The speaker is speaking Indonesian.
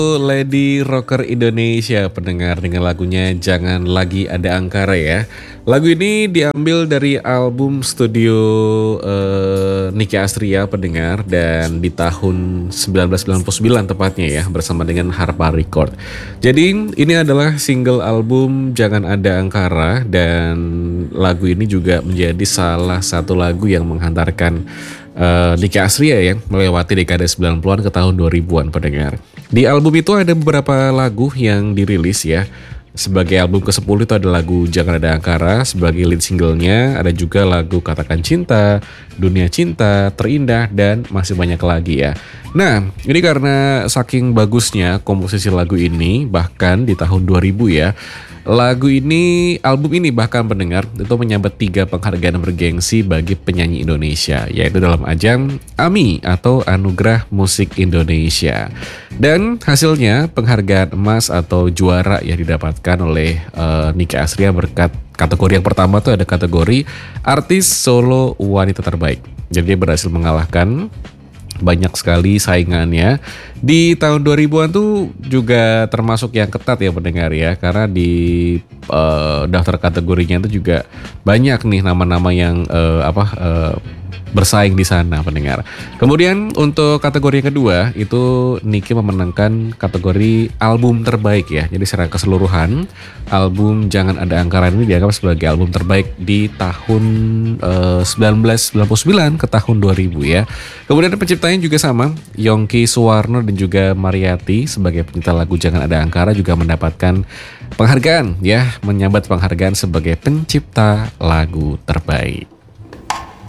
Lady Rocker Indonesia pendengar dengan lagunya Jangan Lagi Ada Angkara ya. Lagu ini diambil dari album studio Nicky Astria pendengar dan di tahun 1999 tepatnya ya bersama dengan Harpa Record. Jadi ini adalah single album Jangan Ada Angkara dan lagu ini juga menjadi salah satu lagu yang menghantarkan Nicky Astria yang melewati dekade 90-an ke tahun 2000-an pendengar. Di album itu ada beberapa lagu yang dirilis ya. Sebagai album ke-10 itu ada lagu Jangan Ada Angkara sebagai lead singlenya. Ada juga lagu Katakan Cinta, Dunia Cinta, Terindah, dan masih banyak lagi ya. Nah, ini karena saking bagusnya komposisi lagu ini, bahkan di tahun 2000 ya, album ini bahkan pendengar itu menyabet 3 penghargaan bergengsi bagi penyanyi Indonesia, yaitu dalam ajang AMI atau Anugerah Musik Indonesia. Dan hasilnya penghargaan emas atau juara yang didapatkan oleh Nicky Astria berkat kategori yang pertama tuh ada kategori artis solo wanita terbaik. Jadi dia berhasil mengalahkan banyak sekali saingannya. Di tahun 2000-an tuh juga termasuk yang ketat ya pendengar ya, karena di daftar kategorinya itu juga banyak nih nama-nama yang bersaing di sana pendengar. Kemudian untuk kategori yang kedua itu Nicky memenangkan kategori album terbaik ya. Jadi secara keseluruhan album Jangan Ada Angkara ini dianggap sebagai album terbaik di tahun 1999 ke tahun 2000 ya. Kemudian penciptanya juga sama, Yongki Suwarno dan juga Mariati sebagai pencipta lagu Jangan Ada Angkara juga mendapatkan penghargaan ya, menyambat penghargaan sebagai pencipta lagu terbaik.